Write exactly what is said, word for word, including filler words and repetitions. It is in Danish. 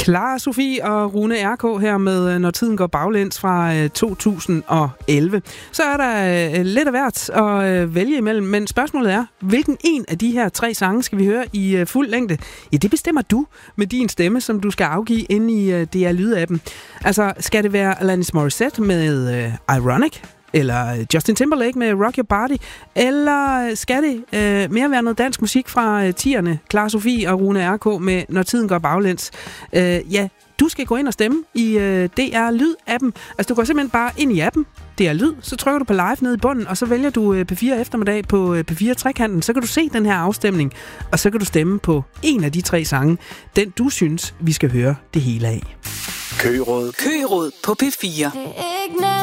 Clara Sofie og Rune R K her med Når tiden går baglæns fra to tusind og elleve. Så er der lidt af hvert at vælge imellem, men spørgsmålet er, hvilken en af de her tre sange skal vi høre i fuld længde? Ja, det bestemmer du med din stemme, som du skal afgive inde i D R Lyd-appen. Altså, skal det være Alanis Morissette med uh, Ironic? Eller Justin Timberlake med Rock Your Body? Eller skal det øh, mere være noget dansk musik fra øh, tierne? Clara Sofie og Rune R K med Når tiden går baglæns. Øh, ja, du skal gå ind og stemme i øh, D R Lyd-appen. Altså, du går simpelthen bare ind i appen, D R Lyd, så trykker du på live nede i bunden, og så vælger du øh, P fire eftermiddag på øh, P fire trekanten. Så kan du se den her afstemning, og så kan du stemme på en af de tre sange, den du synes, vi skal høre det hele af. Køgeråd. Køgeråd på P fire.